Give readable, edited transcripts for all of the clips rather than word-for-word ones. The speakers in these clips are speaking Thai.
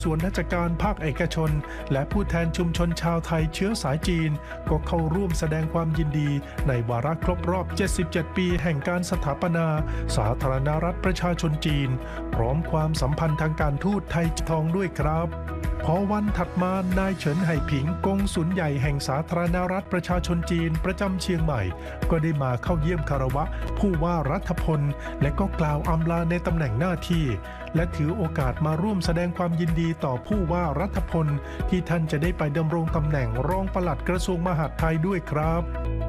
ส่วนราชการภาคเอกชนและผู้แทนชุมชนชาวไทยเชื้อสายจีนก็เข้าร่วมแสดงความยินดีในวาระครบรอบ 77 ปีแห่งการสถาปนาสาธารณรัฐประชาชนจีนพร้อมความสัมพันธ์ทางการทูตไทยทองด้วยครับพอวันถัดมานายเฉินไห่ผิงกงสุลใหญ่แห่งสาธารณรัฐประชาชนจีนประจำเชียงใหม่ก็ได้มาเข้าเยี่ยมคารวะผู้ว่ารัฐพลและก็กล่าวอำลาในตำแหน่งหน้าที่และถือโอกาสมาร่วมแสดงความยินดีต่อผู้ว่ารัฐพลที่ท่านจะได้ไปดำรงตำแหน่งรองปลัดกระทรวงมหาดไทยด้วยครับ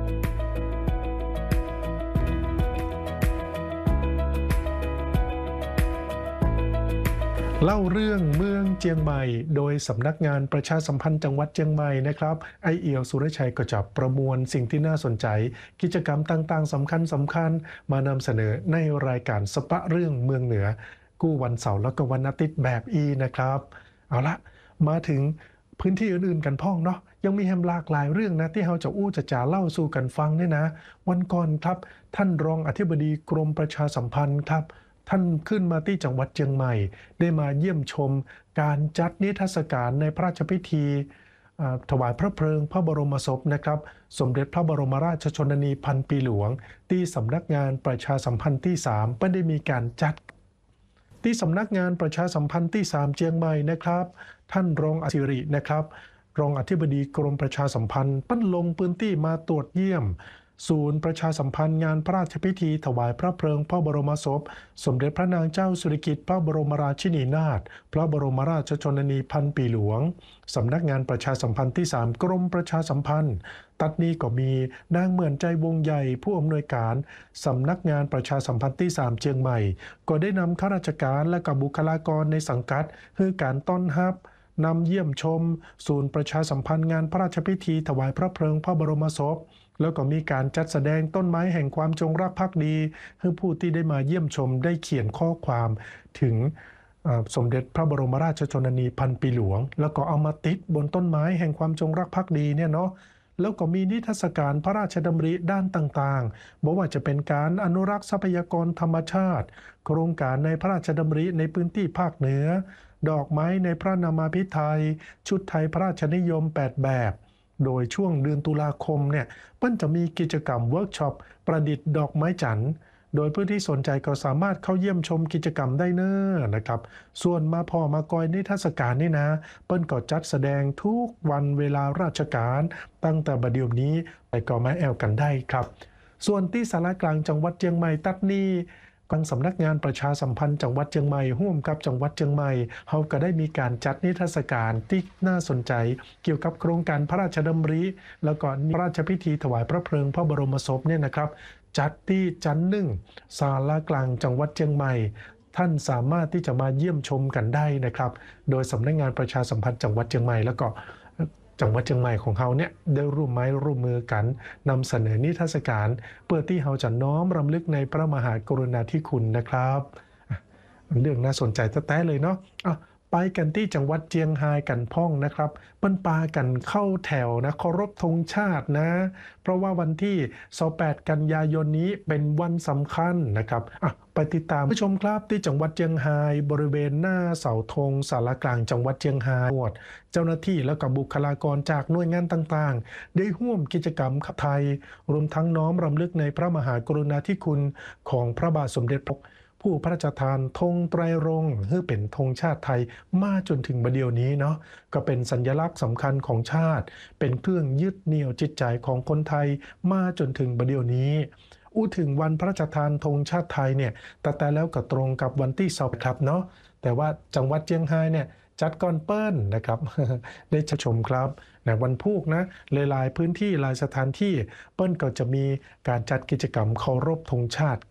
เล่าเรื่องเมืองเจียงใหม่โดยสำนักงานประชาสัมพันธ์จังหวัดเจียงใหม่นะครับไอเอียวสุรชัยก็จะประมวลสิ่งที่น่าสนใจกิจกรรมต่างๆสำคัญมานำเสนอในรายการสปะเรื่องเมืองเหนือกู้วันเสาร์แล้วก็วันอาทิตย์แบบนะครับเอาละมาถึงพื้นที่อื่นๆกันพ่องเนาะยังมีแฮมหลากหลายเรื่องนะที่เราจะจะเล่าสู่กันฟังเนี่ยนะวันก่อนครับท่านรองอธิบดีกรมประชาสัมพันธ์ครับท่านขึ้นมาที่จังหวัดเชียงใหม่ได้มาเยี่ยมชมการจัดนิทรรศการในพระราชพิธีถวายพระเพลิงพระบรมศพนะครับสมเด็จพระบรมราชชนนีพันปีหลวงที่สำนักงานประชาสัมพันธ์ที่3ได้มีการจัดที่สำนักงานประชาสัมพันธ์ที่3เชียงใหม่นะครับท่านรองอธิรินะครับรองอธิบดีกรมประชาสัมพันธ์ปั้นลงพื้นที่มาตรวจเยี่ยมศูนย์ประชาสัมพันธ์งานพระราชพิธีถวายพระเพลิงพระบรมศพสมเด็จพระนางเจ้าสิริกิติ์พระบรมราชินีนาถพระบรมราชชนนีพันปีหลวงสำนักงานประชาสัมพันธ์ที่3กรมประชาสัมพันธ์ตัดนี้ก็มีนางเหมือนใจวงใหญ่ผู้อำนวยการสำนักงานประชาสัมพันธ์ที่3เชียงใหม่ก็ได้นำข้าราชการและกับบุคลากรในสังกัดคือการต้อนรับนำเยี่ยมชมศูนย์ประชาสัมพันธ์งานพระราชพิธีถวายพระเพลิงพระบรมศพแล้วก็มีการจัดแสดงต้นไม้แห่งความจงรักภักดีให้ผู้ที่ได้มาเยี่ยมชมได้เขียนข้อความถึงสมเด็จพระบรมราชชนนีพันปีหลวงแล้วก็เอามาติดบนต้นไม้แห่งความจงรักภักดีเนี่ยเนาะแล้วก็มีนิทรรศการพระราชดำริด้านต่างๆบอกว่าจะเป็นการอนุรักษ์ทรัพยากรธรรมชาติโครงการในพระราชดำริในพื้นที่ภาคเหนือดอกไม้ในพระนามาภิไธยชุดไทยพระราชนิยม8แบบโดยช่วงเดือนตุลาคมเนี่ยเปิ้ลจะมีกิจกรรมเวิร์กช็อปประดิษฐ์ดอกไม้จันทร์โดยผู้ที่สนใจก็สามารถเข้าเยี่ยมชมกิจกรรมได้เน้อนะครับส่วนมากอยนิทรรศการนี่นะเปิ้ลก็จัดแสดงทุกวันเวลาราชการตั้งแต่บัดเดี๋ยวนี้ไปก็มาแอลกันได้ครับส่วนที่ศาลากลางจังหวัดเชียงใหม่ตัดนี้ทางสำนักงานประชาสัมพันธ์จังหวัดเชียงใหม่ร่วมกับจังหวัดเชียงใหม่เขาก็ได้มีการจัดนิทรรศการที่น่าสนใจเกี่ยวกับโครงการพระราชดำริแล้วก็พระราชพิธีถวายพระเพลิงพระบรมศพเนี่ยนะครับจัดที่จันทร์1ศาลากลางจังหวัดเชียงใหม่ท่านสามารถที่จะมาเยี่ยมชมกันได้นะครับโดยสำนักงานประชาสัมพันธ์จังหวัดเชียงใหม่แล้วก็จังหวัดเชียงใหม่ของเขาเนี่ยได้ร่วมไม้ร่วมมือกันนำเสนอนิทรรศการเพื่อที่เราจะน้อมรำลึกในพระมหากรุณาธิคุณนะครับเรื่องน่าสนใจแท้ๆเลยเนาะไปกันที่จังหวัดเจียงไฮ้กันพ่องนะครับเปิ้นปากันเข้าแถวนะเคารพธงชาตินะเพราะว่าวันที่28กันยายนนี้เป็นวันสำคัญนะครับไปติดตามผู้ชมครับที่จังหวัดเจียงไฮ้บริเวณหน้าเสาธงศาลากลางจังหวัดเจียงไฮ้เจ้าหน้าที่และกับบุคลากรจากหน่วยงานต่างๆได้ร่วมกิจกรรมขับไทยรวมทั้งน้อมรำลึกในพระมหากรุณาธิคุณของพระบาทสมเด็จพระผู้พระราชทานธงไตรรงค์ให้เป็นธงชาติไทยมาจนถึงบัดเดี๋ยวนี้เนาะก็เป็นสัญลักษณ์สำคัญของชาติเป็นเครื่องยึดเหนี่ยวจิตใจของคนไทยมาจนถึงบัดเดี๋ยวนี้ถึงวันพระราชทานธงชาติไทยเนี่ยแต่แล้วก็ตรงกับวันที่20ครับเนาะแต่ว่าจังหวัดเชียงรายเนี่ยจัดก่อนเปิ้ลนะครับ ได้ชมครับในวันพุธนะหลายๆพื้นที่หลายสถานที่เปิ้ลก็จะมีการจัดกิจกรรมเคารพธงชาติ